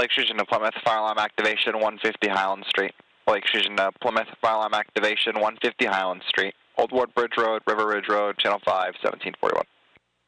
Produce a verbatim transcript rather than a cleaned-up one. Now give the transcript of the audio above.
Lake Fusion to Plymouth, fire alarm activation, one fifty Highland Street. Lake Fusion to Plymouth, fire alarm activation, one fifty Highland Street. Old Ward Bridge Road, River Ridge Road, Channel five, seventeen forty-one.